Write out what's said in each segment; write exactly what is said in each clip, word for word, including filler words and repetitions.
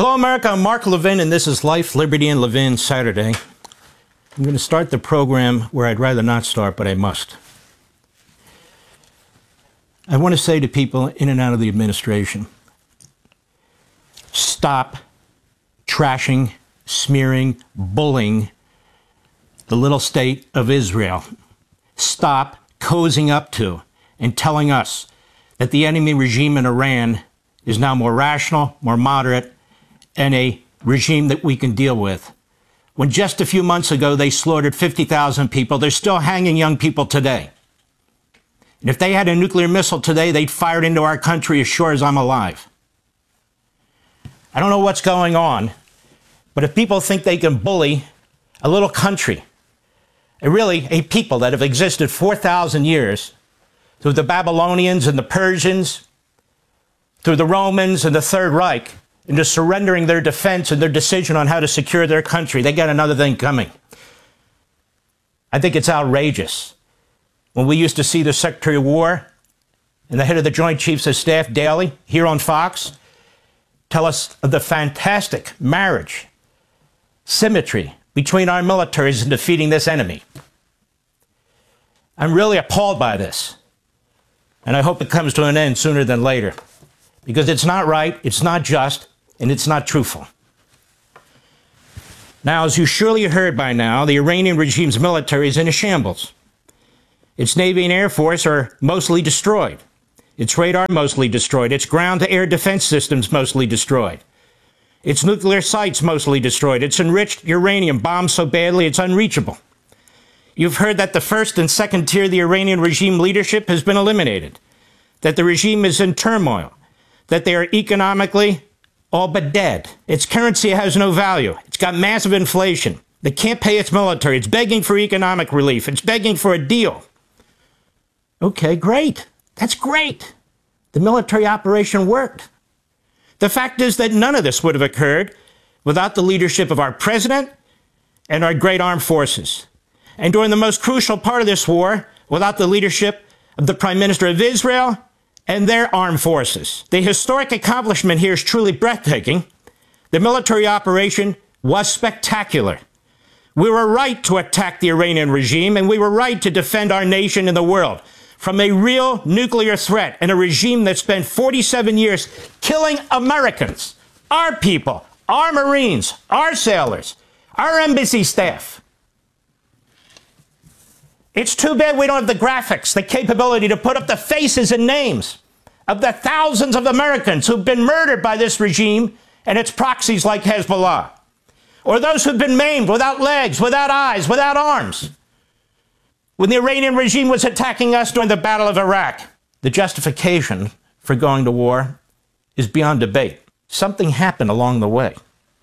Hello, America. I'm Mark Levin, and this is Life, Liberty, and Levin Saturday. I'm going to start the program where I'd rather not start, but I must. I want to say to people in and out of the administration, stop trashing, smearing, bullying the little state of Israel. Stop cozying up to and telling us that the enemy regime in Iran is now more rational, more moderate, and a regime that we can deal with. When just a few months ago they slaughtered fifty thousand people, they're still hanging young people today. And if they had a nuclear missile today, they'd fire it into our country as sure as I'm alive. I don't know what's going on, but if people think they can bully a little country, a really a people that have existed four thousand years, through the Babylonians and the Persians, through the Romans and the Third Reich, into surrendering their defense and their decision on how to secure their country, they got another thing coming. I think it's outrageous. When we used to see the Secretary of War and the head of the Joint Chiefs of Staff daily here on Fox tell us of the fantastic marriage, symmetry between our militaries in defeating this enemy. I'm really appalled by this, and I hope it comes to an end sooner than later, because it's not right, it's not just, and it's not truthful. Now, as you surely heard by now, the Iranian regime's military is in a shambles. Its Navy and Air Force are mostly destroyed. Its radar mostly destroyed. Its ground-to-air defense systems mostly destroyed. Its nuclear sites mostly destroyed. Its enriched uranium bombed so badly it's unreachable. You've heard that the first and second tier of the Iranian regime leadership has been eliminated, that the regime is in turmoil, that they are economically all but dead. Its currency has no value. It's got massive inflation. They can't pay its military. It's begging for economic relief. It's begging for a deal. Okay, great. That's great. The military operation worked. The fact is that none of this would have occurred without the leadership of our president and our great armed forces. And during the most crucial part of this war, without the leadership of the Prime Minister of Israel and their armed forces. The historic accomplishment here is truly breathtaking. The military operation was spectacular. We were right to attack the Iranian regime, and we were right to defend our nation and the world from a real nuclear threat and a regime that spent forty-seven years killing Americans, our people, our Marines, our sailors, our embassy staff. It's too bad we don't have the graphics, the capability to put up the faces and names of the thousands of Americans who've been murdered by this regime and its proxies like Hezbollah, or those who've been maimed without legs, without eyes, without arms, when the Iranian regime was attacking us during the Battle of Iraq. The justification for going to war is beyond debate. Something happened along the way.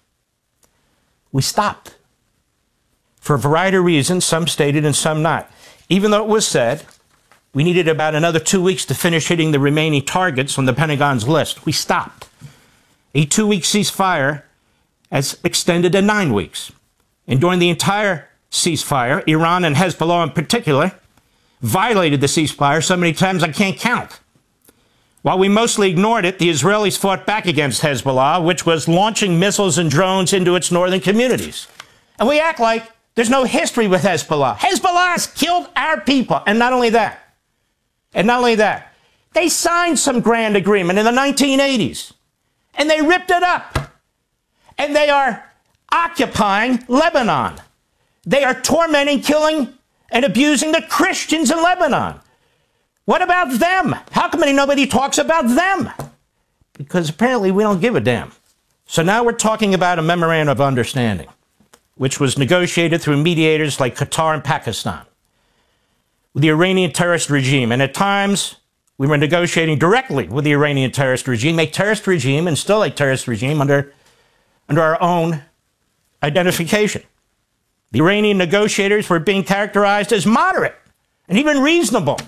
We stopped. For a variety of reasons, some stated and some not. Even though it was said we needed about another two weeks to finish hitting the remaining targets on the Pentagon's list, we stopped. A two-week ceasefire has extended to nine weeks. And during the entire ceasefire, Iran and Hezbollah in particular violated the ceasefire so many times I can't count. While we mostly ignored it, the Israelis fought back against Hezbollah, which was launching missiles and drones into its northern communities. And we act like there's no history with Hezbollah. Hezbollah has killed our people. And not only that, and not only that, they signed some grand agreement in the nineteen eighties, and they ripped it up. And they are occupying Lebanon. They are tormenting, killing, and abusing the Christians in Lebanon. What about them? How come nobody talks about them? Because apparently we don't give a damn. So now we're talking about a memorandum of understanding, which was negotiated through mediators like Qatar and Pakistan with the Iranian terrorist regime. And at times, we were negotiating directly with the Iranian terrorist regime, a terrorist regime and still a terrorist regime under, under our own identification. The Iranian negotiators were being characterized as moderate and even reasonable.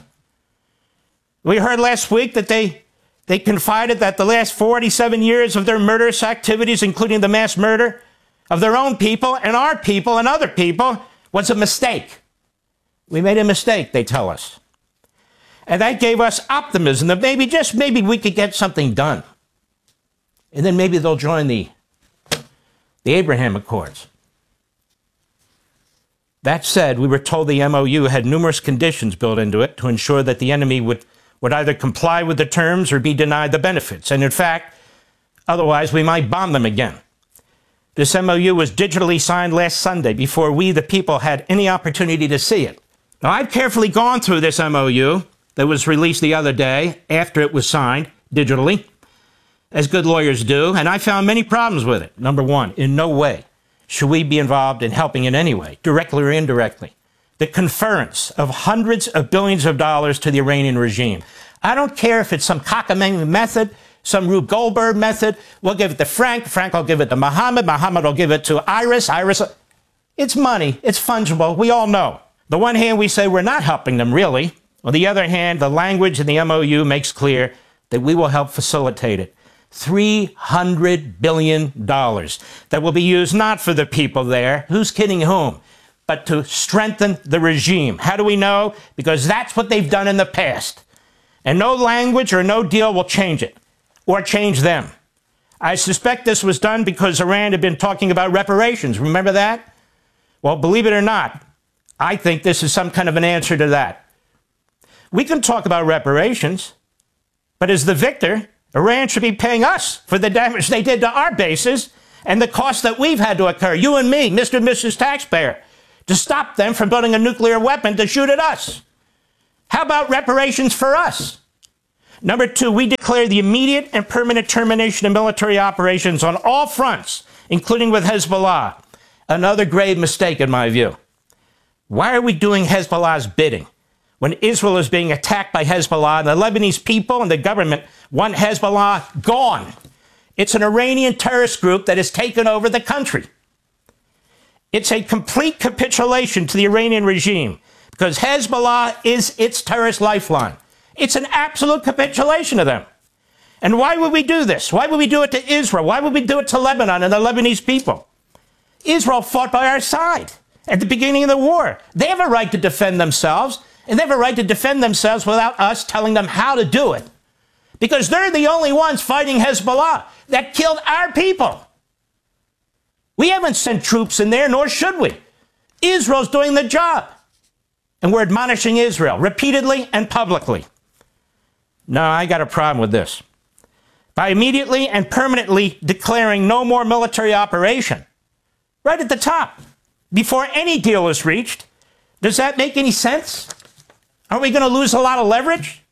We heard last week that they, they confided that the last forty-seven years of their murderous activities, including the mass murder of their own people and our people and other people, was a mistake. We made a mistake, they tell us. And that gave us optimism that maybe, just maybe, we could get something done. And then maybe they'll join the the Abraham Accords. That said, we were told the M O U had numerous conditions built into it to ensure that the enemy would, would either comply with the terms or be denied the benefits. And in fact, otherwise we might bomb them again. This M O U was digitally signed last Sunday before we, the people, had any opportunity to see it. Now, I've carefully gone through this M O U that was released the other day after it was signed digitally, as good lawyers do, and I found many problems with it. Number one, in no way should we be involved in helping in any way, directly or indirectly, the conference of hundreds of billions of dollars to the Iranian regime. I don't care if it's some cockamamie method, some Rube Goldberg method. We'll give it to Frank. Frank will give it to Mohammed. Mohammed will give it to Iris. Iris. It's money. It's fungible. We all know. The one hand, we say we're not helping them, really. On the other hand, the language in the M O U makes clear that we will help facilitate it. three hundred billion dollars that will be used not for the people there, who's kidding whom, but to strengthen the regime. How do we know? Because that's what they've done in the past. And no language or no deal will change it or change them. I suspect this was done because Iran had been talking about reparations. Remember that? Well, believe it or not, I think this is some kind of an answer to that. We can talk about reparations, but as the victor, Iran should be paying us for the damage they did to our bases and the cost that we've had to incur, you and me, Mister and Missus Taxpayer, to stop them from building a nuclear weapon to shoot at us. How about reparations for us? Number two, we declare the immediate and permanent termination of military operations on all fronts, including with Hezbollah. Another grave mistake, in my view. Why are we doing Hezbollah's bidding when Israel is being attacked by Hezbollah and the Lebanese people and the government want Hezbollah gone? It's an Iranian terrorist group that has taken over the country. It's a complete capitulation to the Iranian regime because Hezbollah is its terrorist lifeline. It's an absolute capitulation to them. And why would we do this? Why would we do it to Israel? Why would we do it to Lebanon and the Lebanese people? Israel fought by our side at the beginning of the war. They have a right to defend themselves, and they have a right to defend themselves without us telling them how to do it. Because they're the only ones fighting Hezbollah that killed our people. We haven't sent troops in there, nor should we. Israel's doing the job. And we're admonishing Israel repeatedly and publicly. No, I got a problem with this. By immediately and permanently declaring no more military operation, right at the top, before any deal is reached, does that make any sense? Are we going to lose a lot of leverage?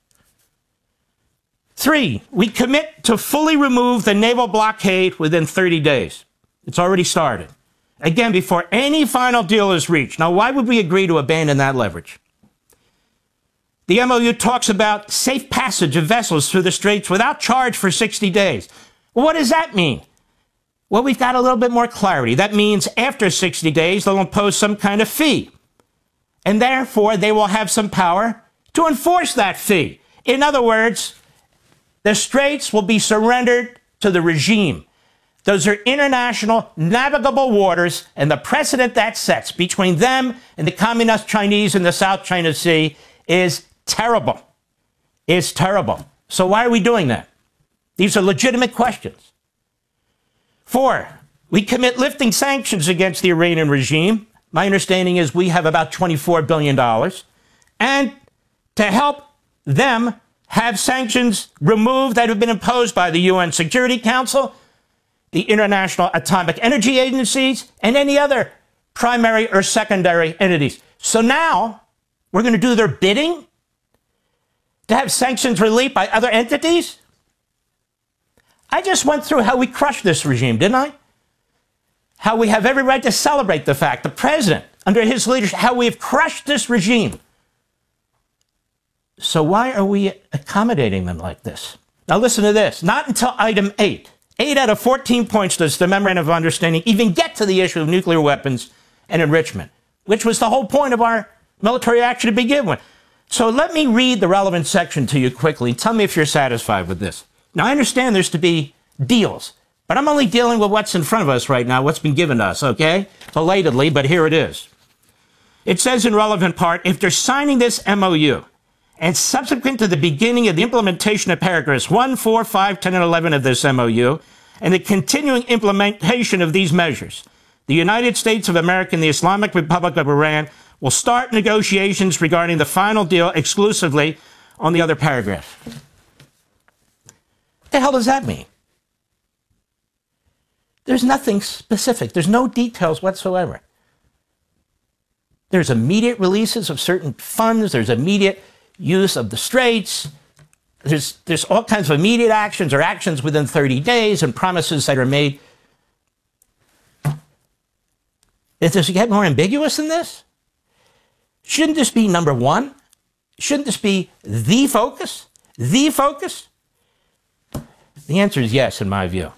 Three, we commit to fully remove the naval blockade within thirty days. It's already started. Again, before any final deal is reached. Now, why would we agree to abandon that leverage? The M O U talks about safe passage of vessels through the straits without charge for sixty days. Well, what does that mean? Well, we've got a little bit more clarity. That means after sixty days, they'll impose some kind of fee. And therefore, they will have some power to enforce that fee. In other words, the straits will be surrendered to the regime. Those are international navigable waters, and the precedent that sets between them and the communist Chinese in the South China Sea is terrible. It's terrible. So why are we doing that? These are legitimate questions. Four, we commit lifting sanctions against the Iranian regime. My understanding is we have about twenty-four billion dollars. And to help them have sanctions removed that have been imposed by the U N Security Council, the International Atomic Energy Agencies, and any other primary or secondary entities. So now we're going to do their bidding to have sanctions relieved by other entities? I just went through how we crushed this regime, didn't I? How we have every right to celebrate the fact, the president, under his leadership, how we have crushed this regime. So why are we accommodating them like this? Now listen to this. Not until item eight. Eight out of fourteen points does the Memorandum of Understanding even get to the issue of nuclear weapons and enrichment, which was the whole point of our military action to begin with. So let me read the relevant section to you quickly. Tell me if you're satisfied with this. Now, I understand there's to be deals, but I'm only dealing with what's in front of us right now, what's been given to us, okay? Belatedly, but here it is. It says in relevant part, after signing this M O U, and subsequent to the beginning of the implementation of paragraphs one, four, five, ten, and eleven of this M O U, and the continuing implementation of these measures, the United States of America and the Islamic Republic of Iran will start negotiations regarding the final deal exclusively on the other paragraph. What the hell does that mean? There's nothing specific. There's no details whatsoever. There's immediate releases of certain funds. There's immediate use of the straits. There's, there's all kinds of immediate actions or actions within thirty days and promises that are made. Does it get more ambiguous than this? Shouldn't this be number one? Shouldn't this be the focus? The focus? The answer is yes, in my view.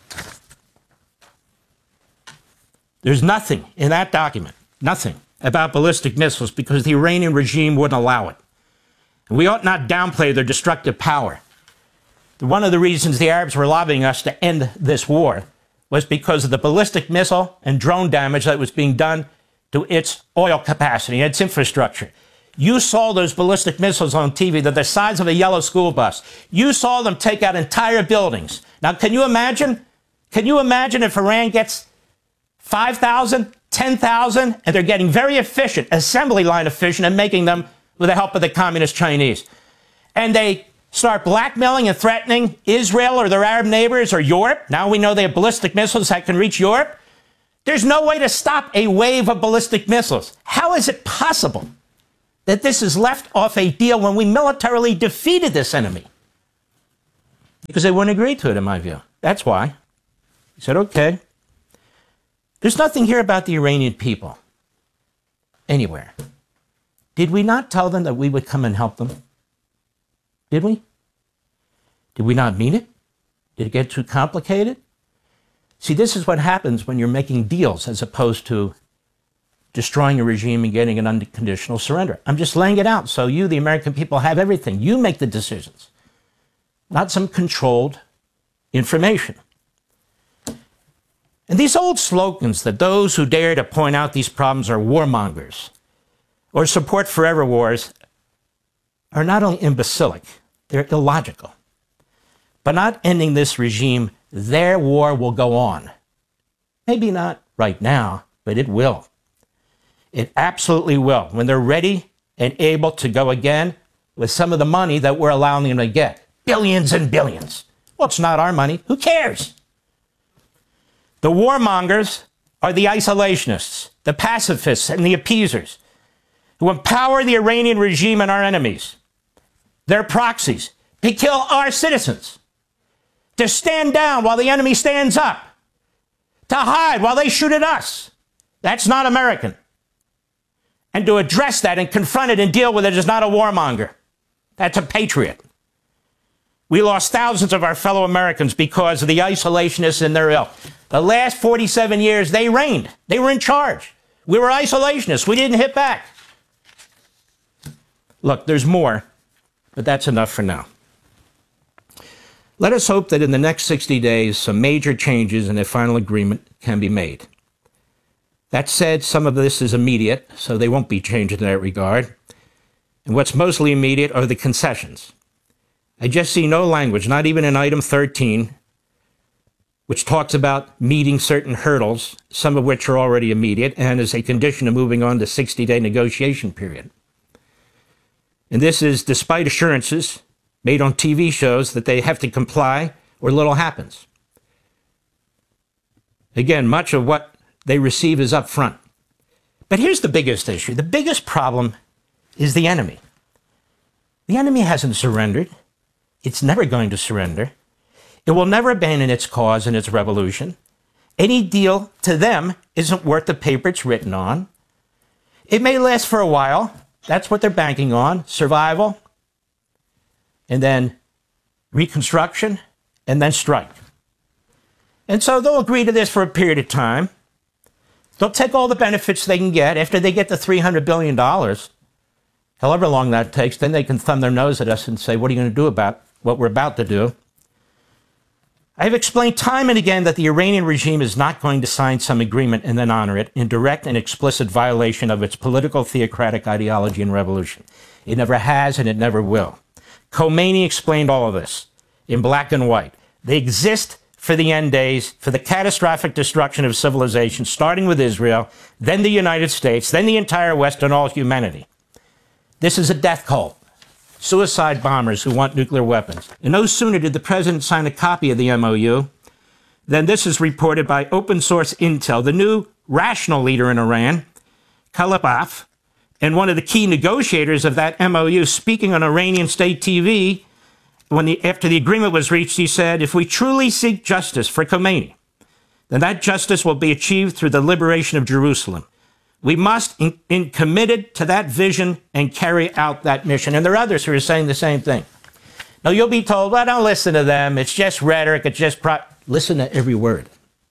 There's nothing in that document, nothing about ballistic missiles because the Iranian regime wouldn't allow it. And we ought not downplay their destructive power. One of the reasons the Arabs were lobbying us to end this war was because of the ballistic missile and drone damage that was being done to its oil capacity, its infrastructure. You saw those ballistic missiles on T V. They're the size of a yellow school bus. You saw them take out entire buildings. Now, can you imagine? Can you imagine if Iran gets five thousand, ten thousand, and they're getting very efficient, assembly line efficient, and making them with the help of the communist Chinese. And they start blackmailing and threatening Israel or their Arab neighbors or Europe. Now we know they have ballistic missiles that can reach Europe. There's no way to stop a wave of ballistic missiles. How is it possible that this is left off a deal when we militarily defeated this enemy? Because they wouldn't agree to it, in my view. That's why. He said, okay. There's nothing here about the Iranian people. Anywhere. Did we not tell them that we would come and help them? Did we? Did we not mean it? Did it get too complicated? See, this is what happens when you're making deals as opposed to destroying a regime and getting an unconditional surrender. I'm just laying it out so you, the American people, have everything. You make the decisions, not some controlled information. And these old slogans that those who dare to point out these problems are warmongers or support forever wars are not only imbecilic, they're illogical. By not ending this regime, their war will go on. Maybe not right now, but it will. It absolutely will. When they're ready and able to go again with some of the money that we're allowing them to get. Billions and billions. Well, it's not our money. Who cares? The warmongers are the isolationists, the pacifists, and the appeasers who empower the Iranian regime and our enemies, their proxies, to kill our citizens, to stand down while the enemy stands up, to hide while they shoot at us. That's not American. And to address that and confront it and deal with it is not a warmonger. That's a patriot. We lost thousands of our fellow Americans because of the isolationists and their ilk. The last forty-seven years, they reigned. They were in charge. We were isolationists. We didn't hit back. Look, there's more, but that's enough for now. Let us hope that in the next sixty days, some major changes and a final agreement can be made. That said, some of this is immediate, so they won't be changed in that regard. And what's mostly immediate are the concessions. I just see no language, not even in item thirteen, which talks about meeting certain hurdles, some of which are already immediate, and as a condition of moving on to sixty-day negotiation period. And this is despite assurances made on T V shows that they have to comply or little happens. Again, much of what they receive is up front. But here's the biggest issue. The biggest problem is the enemy. The enemy hasn't surrendered. It's never going to surrender. It will never abandon its cause and its revolution. Any deal to them isn't worth the paper it's written on. It may last for a while. That's what they're banking on. Survival, and then reconstruction, and then strike. And so they'll agree to this for a period of time. They'll take all the benefits they can get after they get the three hundred billion dollars. However long that takes, then they can thumb their nose at us and say, what are you going to do about what we're about to do? I've explained time and again that the Iranian regime is not going to sign some agreement and then honor it in direct and explicit violation of its political theocratic ideology and revolution. It never has and it never will. Khomeini explained all of this in black and white. They exist for the end days, for the catastrophic destruction of civilization, starting with Israel, then the United States, then the entire West, and all humanity. This is a death cult. Suicide bombers who want nuclear weapons. And no sooner did the president sign a copy of the M O U than this is reported by open source intel. The new rational leader in Iran, Khalibaf, and one of the key negotiators of that M O U, speaking on Iranian state T V, when the, after the agreement was reached, he said, if we truly seek justice for Khomeini, then that justice will be achieved through the liberation of Jerusalem. We must in, in committed to that vision and carry out that mission. And there are others who are saying the same thing. Now, you'll be told, well, don't listen to them. It's just rhetoric. It's just pro... Listen to every word.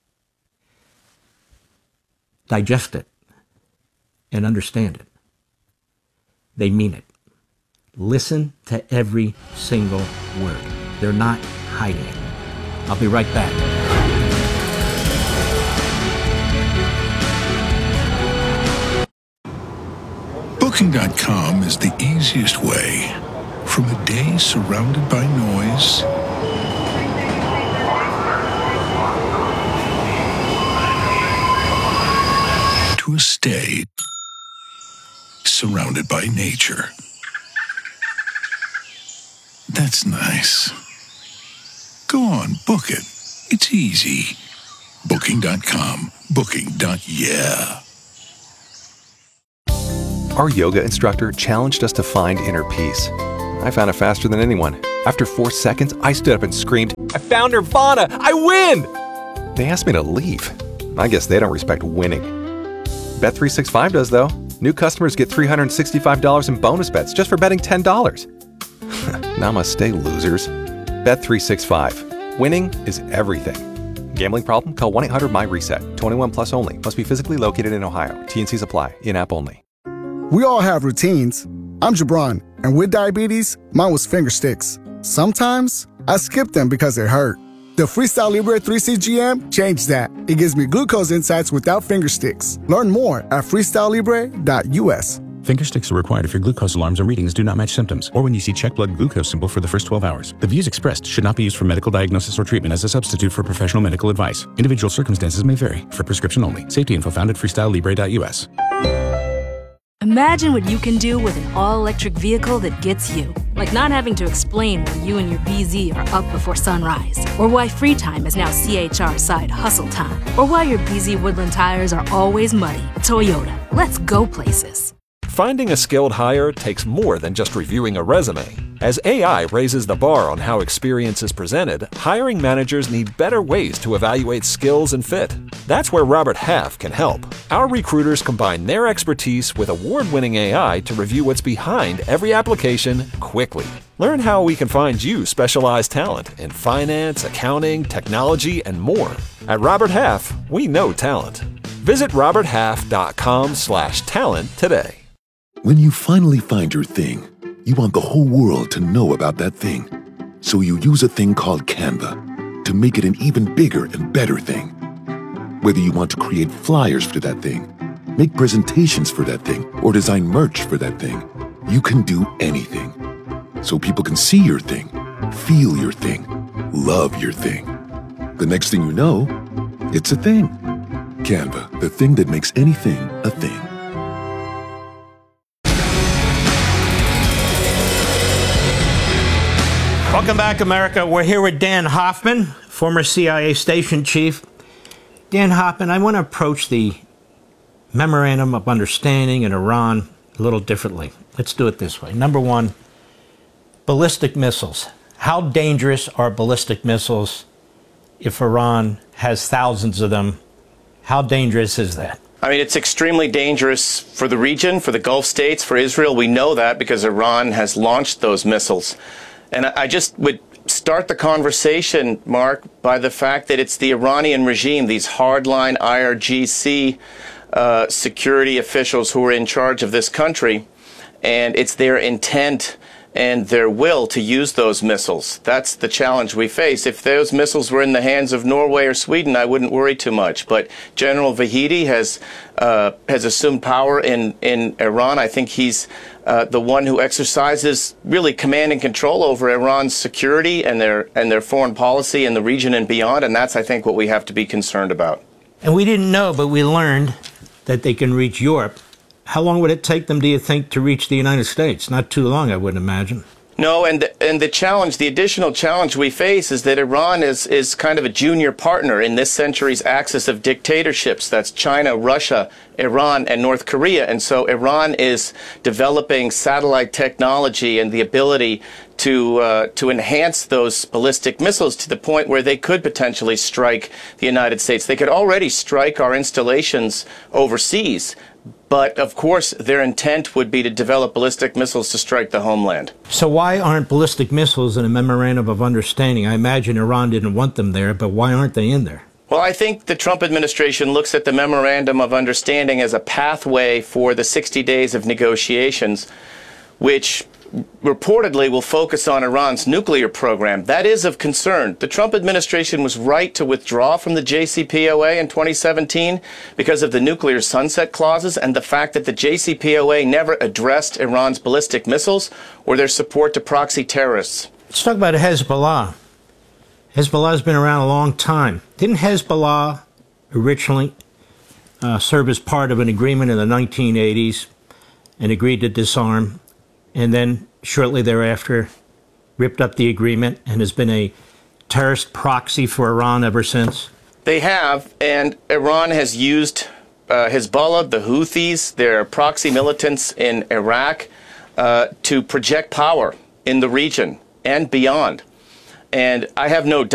Digest it and understand it. They mean it. Listen to every single word. They're not hiding it. I'll be right back. Booking dot com is the easiest way from a day surrounded by noise to a stay surrounded by nature. That's nice. Go on, book it. It's easy. Booking dot com. Booking. Yeah. Our yoga instructor challenged us to find inner peace. I found it faster than anyone. After four seconds, I stood up and screamed, I found Nirvana! I win! They asked me to leave. I guess they don't respect winning. Bet three sixty-five does, though. New customers get three hundred sixty-five dollars in bonus bets just for betting ten dollars. Namaste, losers. Bet three sixty-five. Winning is everything. Gambling problem? Call one eight hundred my reset. twenty-one plus only. Must be physically located in Ohio. T and Cs apply. In-app only. We all have routines. I'm Jabron, and with diabetes, mine was finger sticks. Sometimes, I skip them because they hurt. The Freestyle Libre three C G M changed that. It gives me glucose insights without finger sticks. Learn more at freestyle libre dot U S. Finger sticks are required if your glucose alarms and readings do not match symptoms, or when you see check blood glucose symbol for the first twelve hours. The views expressed should not be used for medical diagnosis or treatment as a substitute for professional medical advice. Individual circumstances may vary. For prescription only. Safety info found at freestyle libre dot U S. Imagine what you can do with an all-electric vehicle that gets you. Like not having to explain why you and your B Z are up before sunrise, or why free time is now C H R side hustle time, or why your B Z Woodland tires are always muddy. Toyota, let's go places. Finding a skilled hire takes more than just reviewing a resume. As A I raises the bar on how experience is presented, hiring managers need better ways to evaluate skills and fit. That's where Robert Half can help. Our recruiters combine their expertise with award-winning A I to review what's behind every application quickly. Learn how we can find you specialized talent in finance, accounting, technology, and more. At Robert Half, we know talent. Visit robert half dot com slash talent today. When you finally find your thing, you want the whole world to know about that thing. So you use a thing called Canva to make it an even bigger and better thing. Whether you want to create flyers for that thing, make presentations for that thing, or design merch for that thing, you can do anything. So people can see your thing, feel your thing, love your thing. The next thing you know, it's a thing. Canva, the thing that makes anything a thing. Welcome back, America. We're here with Dan Hoffman, former C I A station chief. Dan Hoffman, I want to approach the Memorandum of Understanding in Iran a little differently. Let's do it this way. Number one, ballistic missiles. How dangerous are ballistic missiles if Iran has thousands of them? How dangerous is that? I mean, it's extremely dangerous for the region, for the Gulf states, for Israel. We know that because Iran has launched those missiles. And I just would start the conversation, Mark, by the fact that it's the Iranian regime, these hardline I R G C uh, security officials who are in charge of this country, and it's their intent and their will to use those missiles. That's the challenge we face. If those missiles were in the hands of Norway or Sweden, I wouldn't worry too much. But General Vahidi has uh, has assumed power in, in Iran. I think he's uh, the one who exercises really command and control over Iran's security and their and their foreign policy in the region and beyond. And that's, I think, what we have to be concerned about. And we didn't know, but we learned that they can reach Europe. How long would it take them, do you think, to reach the United States? Not too long, I wouldn't imagine. No, and the, and the challenge, the additional challenge we face is that Iran is, is kind of a junior partner in this century's axis of dictatorships. That's China, Russia, Iran, and North Korea. And so Iran is developing satellite technology and the ability to uh, to enhance those ballistic missiles to the point where they could potentially strike the United States. They could already strike our installations overseas. But, of course, their intent would be to develop ballistic missiles to strike the homeland. So why aren't ballistic missiles in a memorandum of understanding? I imagine Iran didn't want them there, but why aren't they in there? Well, I think the Trump administration looks at the memorandum of understanding as a pathway for the sixty days of negotiations, which reportedly will focus on Iran's nuclear program. That is of concern. The Trump administration was right to withdraw from the J C P O A in twenty seventeen because of the nuclear sunset clauses and the fact that the J C P O A never addressed Iran's ballistic missiles or their support to proxy terrorists. Let's talk about Hezbollah. Hezbollah's been around a long time. Didn't Hezbollah originally uh, serve as part of an agreement in the nineteen eighties and agreed to disarm, and then shortly thereafter ripped up the agreement and has been a terrorist proxy for Iran ever since? They have, and Iran has used uh, Hezbollah, the Houthis, their proxy militants in Iraq, uh, to project power in the region and beyond. And I have no doubt